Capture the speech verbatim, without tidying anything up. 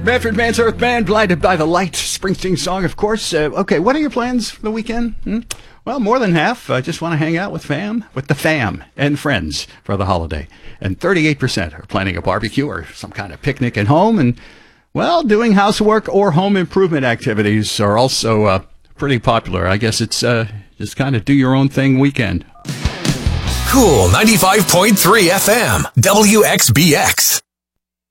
Manfred Mann's Earth Band, Blinded by the Light, Springsteen song, of course. Uh, okay, what are your plans for the weekend? Hmm? Well, more than half. I just want to hang out with fam, with the fam and friends for the holiday. And thirty-eight percent are planning a barbecue or some kind of picnic at home. And, well, doing housework or home improvement activities are also uh, pretty popular. I guess it's uh, just kind of do your own thing weekend. Cool ninety-five point three F M, W X B X.